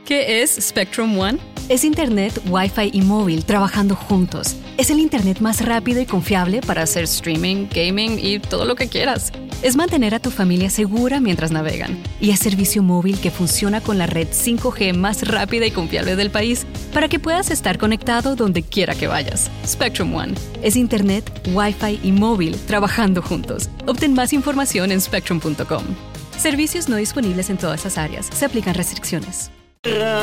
¿Qué es Spectrum One? Es Internet, Wi-Fi y móvil trabajando juntos. Es el Internet más rápido y confiable Para hacer streaming, gaming y todo lo que quieras. Es mantener a tu familia segura mientras navegan. Y es servicio móvil que funciona con la red 5G más rápida y confiable del país para que puedas estar conectado donde quiera que vayas. Spectrum One. Es Internet, Wi-Fi y móvil trabajando juntos. Obtén más información en spectrum.com. Servicios no disponibles en todas las áreas. Se aplican restricciones.